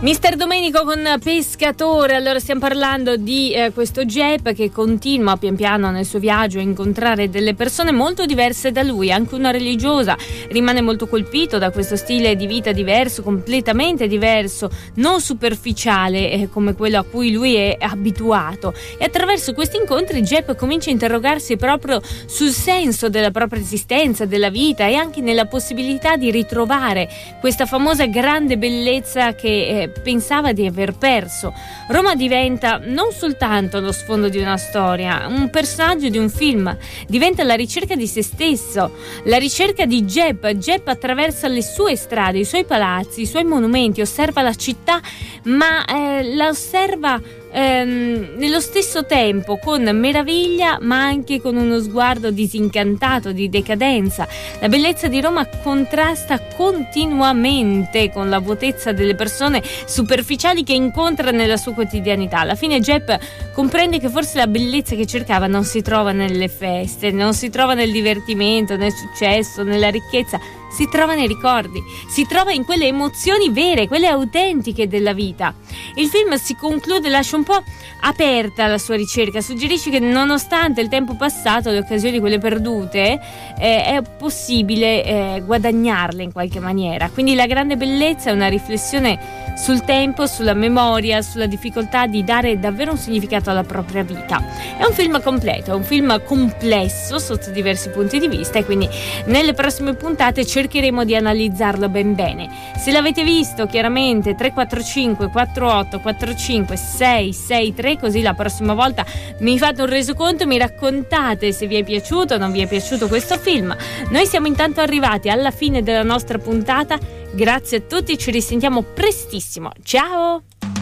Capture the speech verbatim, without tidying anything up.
Mister Domenico con Pescatore. Allora stiamo parlando di eh, questo Jeb che continua pian piano nel suo viaggio a incontrare delle persone molto diverse da lui, anche una religiosa. Rimane molto colpito da questo stile di vita diverso, completamente diverso, non superficiale eh, come quello a cui lui è abituato, e attraverso questi incontri Jeb comincia a interrogarsi proprio sul senso della propria esistenza, della vita, e anche nella possibilità di ritrovare questa famosa grande bellezza che eh, pensava di aver perso. Roma diventa non soltanto lo sfondo di una storia, un personaggio di un film, diventa la ricerca di se stesso, la ricerca di Jeb. Jeb attraversa le sue strade, i suoi palazzi, i suoi monumenti, osserva la città, ma eh, la osserva ehm, nello stesso tempo con meraviglia, ma anche con uno sguardo disincantato, di decadenza. La bellezza di Roma contrasta continuamente con la vuotezza delle persone superficiali che incontra nella sua quotidianità. Alla fine Jeb comprende che forse la bellezza che cercava non si trova nelle feste, non si trova nel divertimento, nel successo, nella ricchezza, si trova nei ricordi, si trova in quelle emozioni vere, quelle autentiche della vita. Il film si conclude, lascia un po' aperta la sua ricerca, suggerisce che nonostante il tempo passato, le occasioni quelle perdute, eh, è possibile eh, guadagnarle in qualche maniera. Quindi la grande bellezza è una riflessione sul tempo, sulla memoria, sulla difficoltà di dare davvero un significato alla propria vita. È un film completo, è un film complesso sotto diversi punti di vista, e quindi nelle prossime puntate cercheremo di analizzarlo ben bene. Se l'avete visto, chiaramente tre quattro cinque quattro otto quattro cinque sei sei tre, così la prossima volta mi fate un resoconto, mi raccontate se vi è piaciuto o non vi è piaciuto questo film. Noi siamo intanto arrivati alla fine della nostra puntata. Grazie a tutti, ci risentiamo prestissimo. Ciao!